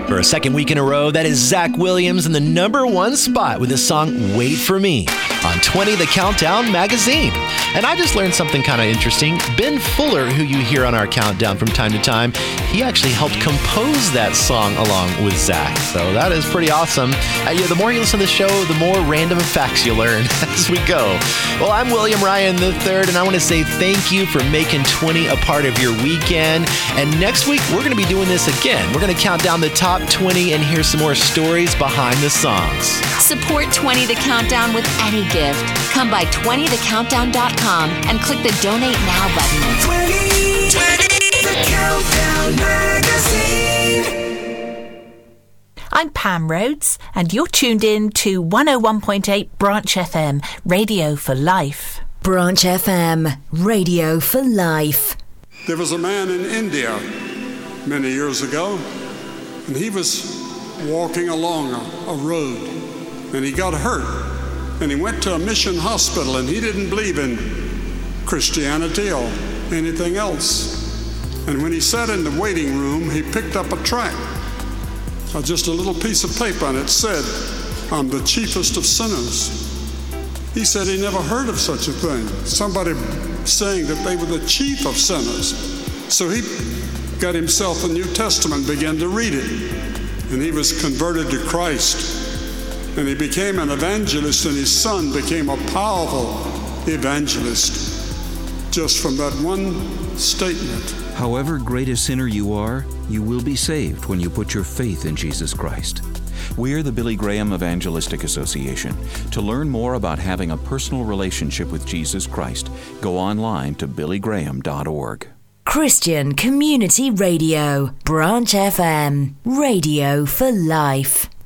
For a second week in a row, that is Zach Williams in the number one spot with his song Wait For Me on 20 The Countdown magazine. And I just learned something kind of interesting. Ben Fuller, who you hear on our countdown from time to time, he actually helped compose that song along with Zach. So that is pretty awesome. The more you listen to the show, the more random facts you learn as we go. Well, I'm William Ryan III, and I want to say thank you for making 20 a part of your weekend. And next week, we're going to be doing this again. We're going to count down the top 20 and hear some more stories behind the songs. Support 20 The Countdown with any gift. Come by 20thecountdown.com and click the Donate Now button. 20 The Countdown Magazine. I'm Pam Rhodes, and you're tuned in to 101.8 Branch FM, Radio for Life. Branch FM, Radio for Life. There was a man in India many years ago, and he was walking along a road, and he got hurt, and he went to a mission hospital, and he didn't believe in Christianity or anything else. And when he sat in the waiting room, he picked up a tract, just a little piece of paper, and it said, "I'm the chiefest of sinners." He said he never heard of such a thing, somebody saying that they were the chief of sinners. So he got himself a New Testament, began to read it, and he was converted to Christ. And he became an evangelist, and his son became a powerful evangelist just from that one statement. However great a sinner you are, you will be saved when you put your faith in Jesus Christ. We're the Billy Graham Evangelistic Association. To learn more about having a personal relationship with Jesus Christ, go online to billygraham.org. Christian Community Radio, Branch FM, Radio for Life.